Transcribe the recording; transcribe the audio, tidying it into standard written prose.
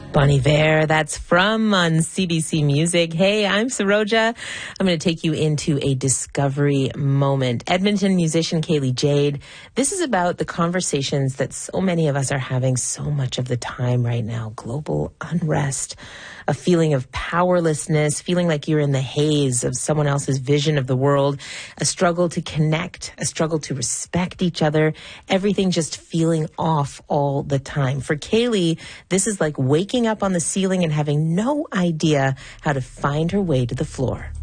Bon Iver, that's from on CBC Music. Hey, I'm Saroja. I'm going to take you into a discovery moment. Edmonton musician Kaylee Jade. This is about the conversations that so many of us are having so much of the time right now. Global unrest, a feeling of powerlessness, feeling like you're in the haze of someone else's vision of the world, a struggle to connect, a struggle to respect each other, everything just feeling off all the time. For Kaylee, this is like waking up on the ceiling and having no idea how to find her way to the floor.